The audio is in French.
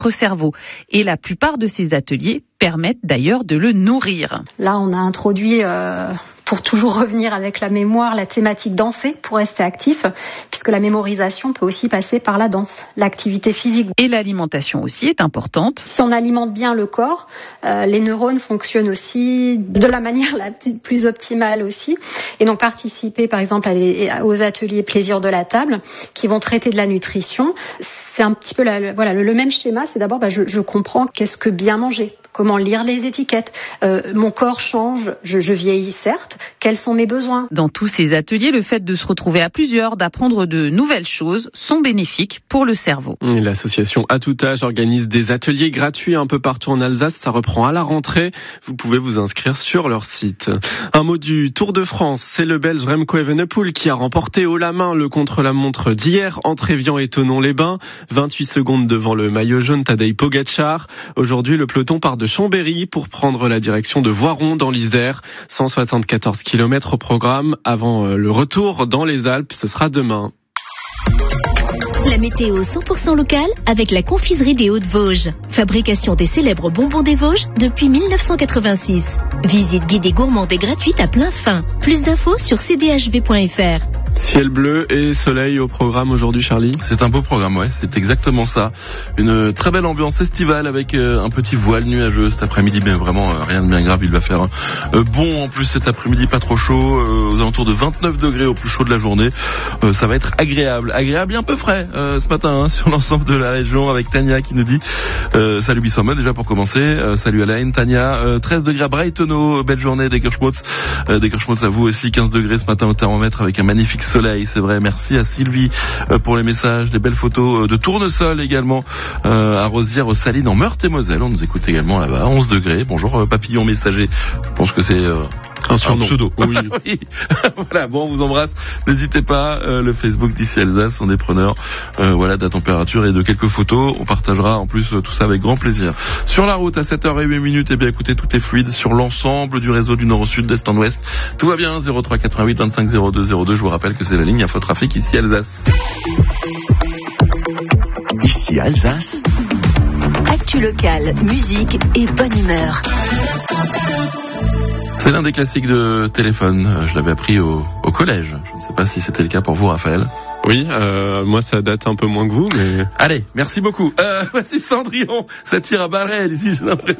cerveau. Et la plupart de ces ateliers permettent d'ailleurs de le nourrir. Là, on a introduit, pour toujours revenir avec la mémoire, la thématique danser pour rester actif, puisque la mémorisation peut aussi passer par la danse, l'activité physique. Et l'alimentation aussi est importante. Si on alimente bien le corps, les neurones fonctionnent aussi de la manière la plus optimale aussi. Et donc participer par exemple aux ateliers plaisir de la table qui vont traiter de la nutrition, c'est un petit peu le même schéma. C'est d'abord je comprends qu'est-ce que bien manger, comment lire les étiquettes. Mon corps change, je vieillis certes. Quels sont mes besoins ? Dans tous ces ateliers, le fait de se retrouver à plusieurs, d'apprendre de nouvelles choses, sont bénéfiques pour le cerveau. L'association À Tout Âge organise des ateliers gratuits un peu partout en Alsace. Ça reprend à la rentrée. Vous pouvez vous inscrire sur leur site. Un mot du Tour de France. C'est le Belge Remco Evenepoel qui a remporté haut la main le contre-la-montre d'hier entre Évian et Thonon-les-Bains. 28 secondes devant le maillot jaune Tadej Pogačar. Aujourd'hui, le peloton part de Chambéry pour prendre la direction de Voiron dans l'Isère. 174 km au programme avant le retour dans les Alpes. Ce sera demain. La météo 100% locale avec la confiserie des Hauts-de-Vosges. Fabrication des célèbres bonbons des Vosges depuis 1986. Visite guidée gourmande et gratuite à plein fin. Plus d'infos sur cdhv.fr. Ciel bleu et soleil au programme aujourd'hui, Charlie. C'est un beau programme, ouais, c'est exactement ça. Une très belle ambiance estivale avec un petit voile nuageux cet après-midi, mais vraiment rien de bien grave. Il va faire bon en plus cet après-midi, pas trop chaud, aux alentours de 29 degrés au plus chaud de la journée. Ça va être agréable et un peu frais ce matin sur l'ensemble de la région avec Tania qui nous dit salut Bisson déjà pour commencer, salut Alain, Tania, 13 degrés à Breitenau, belle journée d'Eckerschmutz à vous aussi, 15 degrés ce matin au thermomètre avec un magnifique soleil, c'est vrai. Merci à Sylvie pour les messages, des belles photos de tournesol également à Rosières aux Salines en Meurthe-et-Moselle. On nous écoute également là-bas, 11 degrés. Bonjour papillon messager. Je pense que c'est un pseudo. Oui. Oui. Voilà, bon, on vous embrasse. N'hésitez pas, le Facebook d'ici Alsace, on est preneurs de la température et de quelques photos. On partagera en plus tout ça avec grand plaisir. Sur la route à 7h08, eh bien écoutez, tout est fluide sur l'ensemble du réseau du nord au sud, d'est en ouest. Tout va bien, 03 88 25 02 02. Je vous rappelle que c'est la ligne Infotrafic ici Alsace. Ici Alsace. Actu locale, musique et bonne humeur. C'est l'un des classiques de téléphone. Je l'avais appris au collège. Je ne sais pas si c'était le cas pour vous, Raphaël. Oui, moi ça date un peu moins que vous, mais... Allez, merci beaucoup. Voici Cendrillon. Ça tire à balles réelles ici, j'ai l'impression.